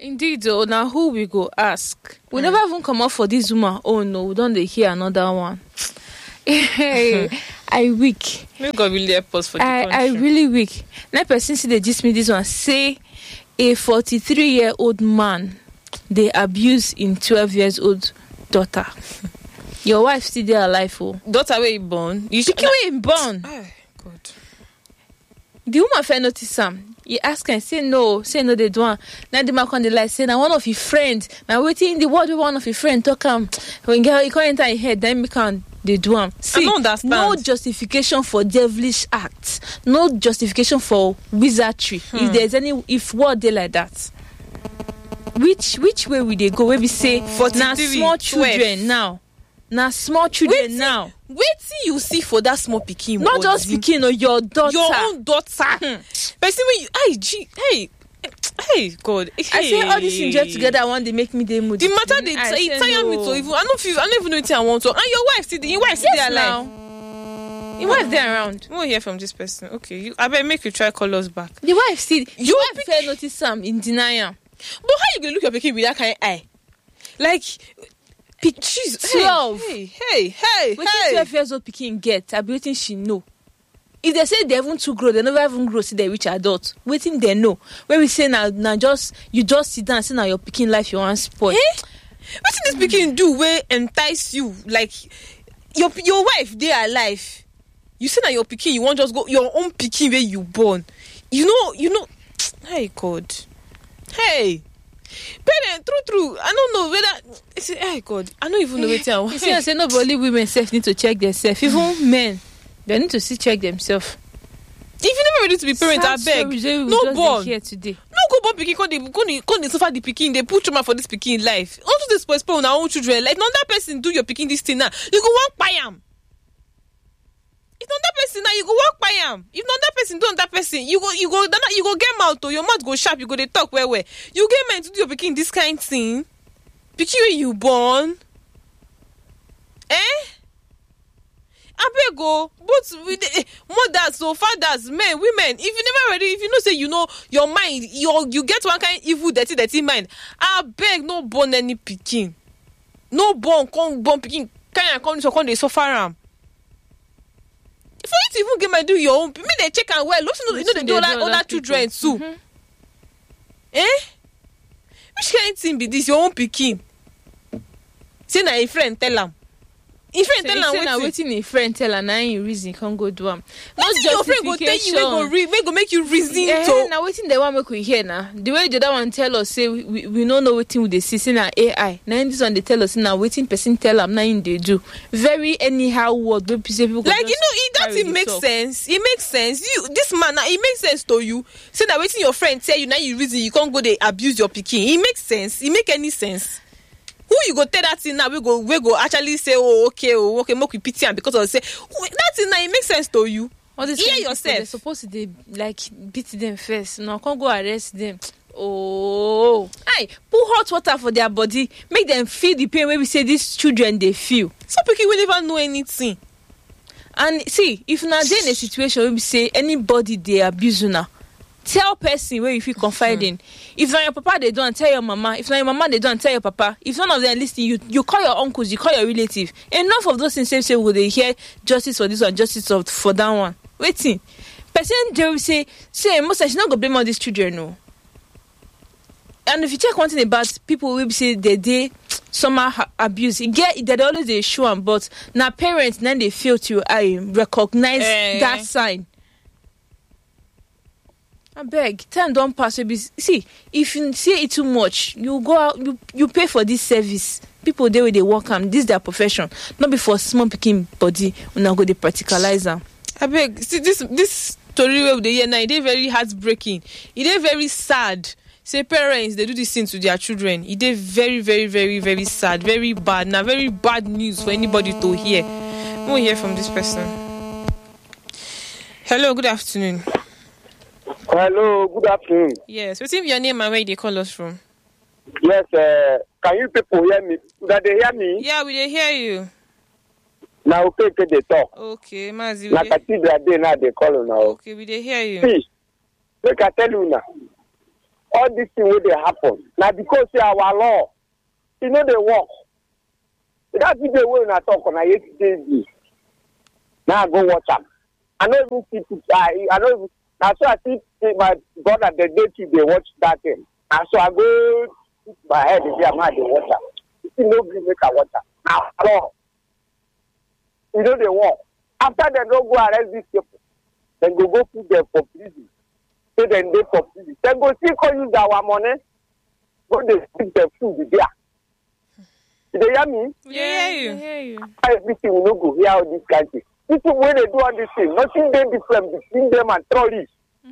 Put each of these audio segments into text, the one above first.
Indeed, though. Now who we go ask? We never even come up for this woman. Oh no, we don't hear another one. Hey, I weak. May God really help us for the country. I really weak. Now person see they gist me this one. Say a 43-year-old man they abuse in 12 years old daughter. Your wife still there alive, oh. Daughter where you born? You Pikin where you born? Oh, God. The woman fair notice him. You ask her, say no they don't. Now the man on the line say now one of your friends. Now waiting in the world with one of your friends talk when girl you can't enter your head, then we can they do them. See, I don't understand. No justification for devilish acts, no justification for wizardry. If there's if what they like that. Which way will they go? Where we say now small children 12. Now small children now. Wait till you see for that small pikin. Not just pikin or your daughter. Your own daughter. But see when you hey God. Hey. I say all this inject together one they make me the mood. The matter they tire me to even I don't even know what I want to. And your wife still there alive. Your wife there around. We won't hear from this person. Okay, I better make you try call us back. The wife still your wife fair notice some in denial. But how you gonna look your pikin with that kind of eye? Like jeez, 12. Hey. What 12 years old pikin get? I be waiting she know. If they say they even too grow, they never even grow see they reach adult. Waiting they know. When we say now just you just sit down and say now your pikin life you want spoil. What this pikin do where entice you? Like your wife they are alive. You say now your pikin you want just go your own pikin where you born. You know. Hey God. Hey. Parent, true. I don't know whether. Hey God, I don't even know what I want. You see, I say nobody women self need to check themselves. Even men, they need to check themselves. If you never ready to be parent, I beg. No born here today. No go born pikin. Come they suffer the pikin. They put trauma for this pikin life. Also, they spoil on our own children. Like not that person do your pikin this thing now. You go walk by him. If not that person now, you go walk by him. If not that person, don't that person. You go get mouth to your mouth go sharp. You go they talk where. You get men to do your pikin this kind thing. Pikin where you born. I beg go. Both with mothers, so fathers, men, women. If you never ready, if you know say you know your mind, you get one kind evil dirty mind. I beg no born any pikin. No born pikin. Come they suffer am. For you to even get my do your own, maybe they check and well. Look, you know they do other children too. Which kind of thing be this? Your own pikin. Say na a friend tell am. If friend tell am waiting a friend tell am na in reason can't go do am. Not your friend go tell you we go make you reason to. Now waiting the one make we hear now. The way the other one tell us say we don't know waiting with the see na AI. Now in this one they tell us now waiting person tell am na in they do. Very anyhow word wey people like you know it doesn't make sense. It makes sense. You this man now it makes sense to you. Say that waiting your friend tell you now you reason you can't go they abuse your pikin. It makes sense. It make any sense. Who you go tell that thing now? We go actually say, okay, make we pity and because of say that thing now it makes sense to you. Hear yourself. They're supposed to like beat them first. No, can't go arrest them. Oh, hey, put hot water for their body, make them feel the pain when we say these children they feel. Some people will never know anything. And see, if now they're in a situation where we say anybody they abuse you now. Tell person where you feel confided in. If not your papa, they don't tell your mama. If not your mama, they don't tell your papa. If none of them listening, you call your uncles, you call your relative. Enough of those things say will they hear justice for this one, justice for that one. Waiting. Person they will say most I should not go blame all these children, no. And if you check one thing about people will say they somehow abuse, they always they show them, but now parents then they feel to recognize that sign. I beg, time don't pass. See, if you say it too much, you go out, you pay for this service. People there where they work this their profession. Not before small picking body when I go they practicalize them. I beg, see this story where they hear now, it is very heartbreaking. It is very sad. Say parents they do this thing to their children. It is very, very, very, very sad, very bad. Now very bad news for anybody to hear. We will hear from this person. Hello, good afternoon. Hello, good afternoon. Yes, what's your name and where they call us from? Yes, can you people hear me? That they hear me? Yeah, we they hear you. Now, okay, they talk. Okay, Mazi. Now, cathedral day now they call now. Okay, we they hear you. See, look, I tell you now. All all this thing wey dey happen na because say our law e no dey work. That video wey una talk na yesterday. Now I go watch am. I no even see picture. I no even. Na so I see my brother the day they watch that thing. And so I go put my head in there, man, they watch am. You no gree make I watch am. Now, law. You know they work. After they don't go arrest these people, then go put them for prison. So then they for prison. Then go still call use our money. Go they stick the food there. You hear me? Yeah, you. Everything will not go hear all this kind of thing. People when they do all this thing, nothing they different between them and terrorists.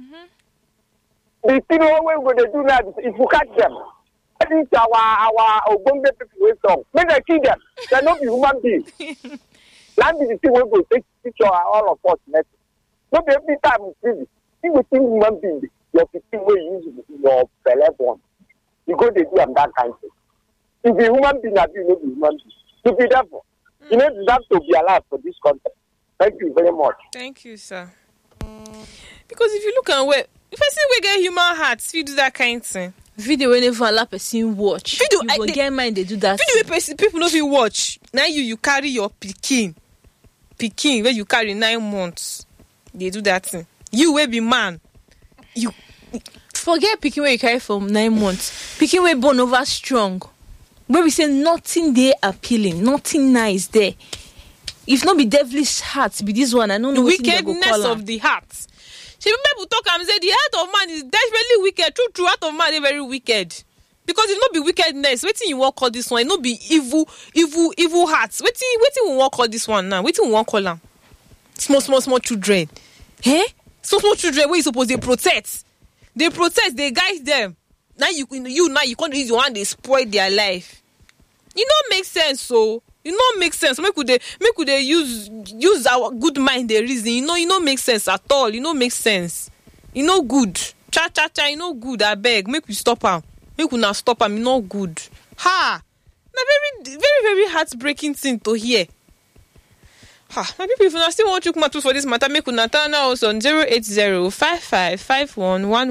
The thing what they do now is if you catch them, that is our Ogbonge people way strong. Make they kill them. They not be human beings. Land is the thing we go take picture all of us next. Not every time we see it. If we think human beings, your people will use your telephone. You go they do them that kind of thing. If the human being are being, not be human being. To be therefore, you know deserve to be alive for this country. Thank you very much. Thank you, sir. Because if you look at where, if I see we get human hearts, we do that kind of thing. Video when never allow person watch. Video, you go get mind they do that. Video where people no fit watch. Now you carry your pikin where you carry 9 months. They do that thing. You will be man. You forget pikin where you carry for 9 months. Pikin where born over strong. Where we say nothing there appealing, nothing nice there. If not be devilish heart, be this one. I don't know the what wickedness of the heart. See, people talk and say the heart of man is desperately wicked. True, heart of man is very wicked. Because if not be wickedness, waiting you won't call this one. It not be evil hearts. Waiting we won't call this one now. Waiting we won't call them. Small children. Eh? Small children where you suppose they protect. They protect, they guide them. Now you can't use your hand, they spoil their life. It don't make sense, so it don't make sense. Make could they use our good mind, the reason. It don't make sense at all. It don't make sense. It no good. Cha, it no good. I beg. Make we stop am. Make we not stop am. It no good. Ha! Na very, very, very heartbreaking thing to hear. Ha! My people, if you still want to come to for this matter, make we turn us on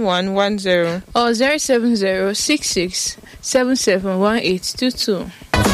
080-5551-1110 or 070-66-771822.